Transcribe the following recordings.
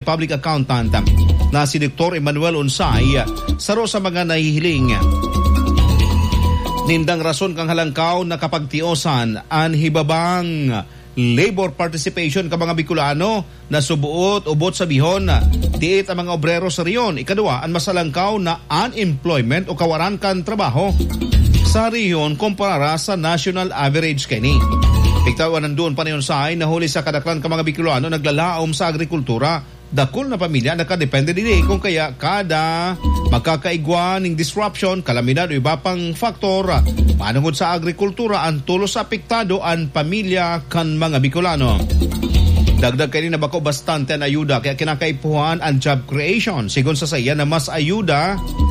Public Accountant na si Dr. Emmanuel Unsay saro sa mga nahihiling. Nindang rason kang halangkaw na kapagtiosan ang hibabang labor participation ka mga Bicolano na subuot ubot sa bihon diit ang mga obrero sa riyon. Ikadua, ang masalangkaw na unemployment o kawaran kan trabaho sa riyon kumpara sa national average kini. Iktawan nandoon pa niyon sa ay nahuli sa kadaklan ka mga Bicolano naglalaom sa agrikultura. Dakol na pamilya nakadepende din kung kaya kada magkakaigwa ng disruption, kalamidad o iba pang faktor manungod sa agrikultura ang tulos apektado ang pamilya kan mga Bicolano. Dagdag kayo na bako bastante ang ayuda kaya kinakaipuhan ang job creation. Sigon sa saya na mas ayuda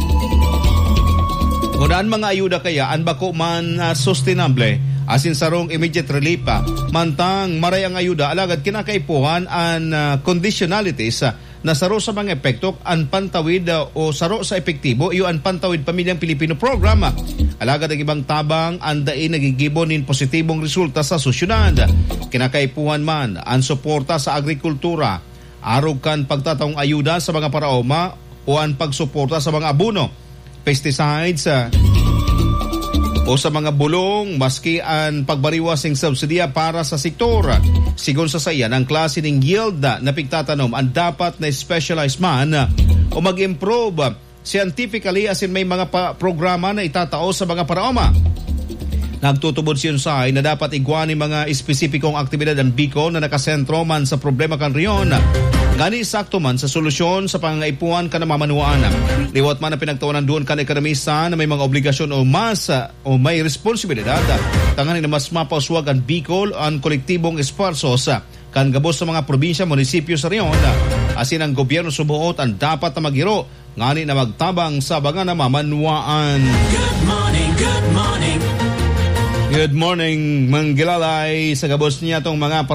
unaan mga ayuda kaya ang bako man sustainable asin sarong immediate relief mantang maray ang ayuda alagad kinakaipuhan ang conditionalities na saro sa mga epekto ang pantawid o saro sa epektibo iyo ang pantawid pamilyang Pilipino program alagad ang ibang tabang ang dain nagigibon nin positibong resulta sa sosyudad. Kinakaipuhan man ang suporta sa agrikultura arog kan pagtataong ayuda sa mga paraoma o ang pagsuporta sa mga abono, pesticides o sa mga bulong maski ang pagbariwas ng subsidiya para sa sektor. Sigon sa sayan, ang klase ng yield na pigtatanom ang dapat na specialized man o mag-improve scientifically asin may mga programa na itatao sa mga paraoma. Nagtutubod siyon sa na dapat igwani mga espesipikong aktibidad ang Bicol na nakasentro man sa problema kan riyon. Ngani sakto man sa solusyon sa pangaipuan ka na mamanuaan. Liwat man na pinagtawanan doon kan ekonomista na may mga obligasyon o mas o may responsibilidad. Tanganin na mas mapauswag ang Bicol ang kolektibong esforsos kan gabos sa mga probinsya, munisipyo sa riyon. Asin ang gobyerno subuot ang dapat na maghiro ngani na magtabang sa mga na mamanuaan. Good morning, good morning. Good morning, manggilalay sa gabos niya tong mga